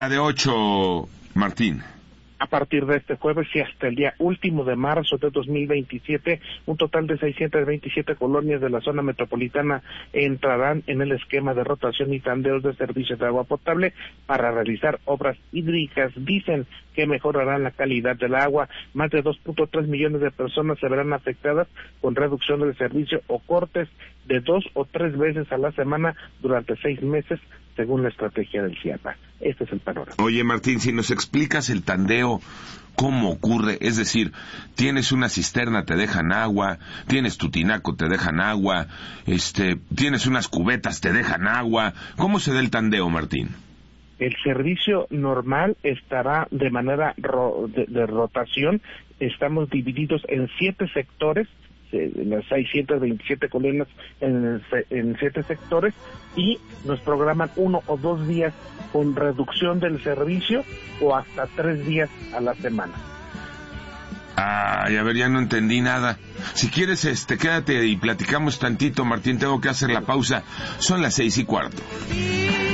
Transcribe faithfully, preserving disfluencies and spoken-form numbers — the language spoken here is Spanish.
De ocho, Martín. A partir de este jueves y hasta el día último de marzo de dos mil veintisiete, un total de seiscientas veintisiete colonias de la zona metropolitana entrarán en el esquema de rotación y tandeos de servicios de agua potable para realizar obras hídricas. Dicen que mejorarán la calidad del agua. Más de dos punto tres millones de personas se verán afectadas con reducción del servicio o cortes de dos o tres veces a la semana durante seis meses, según la estrategia del CIAPA. Este es el panorama. Oye, Martín, si nos explicas el tandeo, ¿cómo ocurre? Es decir, tienes una cisterna, te dejan agua, tienes tu tinaco, te dejan agua, este, tienes unas cubetas, te dejan agua. ¿Cómo se da el tandeo, Martín? El servicio normal estará de manera ro- de, de rotación. Estamos divididos en siete sectores, las seiscientas veintisiete colonias en, en siete sectores, y nos programan uno o dos días con reducción del servicio o hasta tres días a la semana. Ay, a ver, ya no entendí nada. Si quieres, este, quédate y platicamos tantito, Martín, tengo que hacer la pausa. Son las seis y cuarto.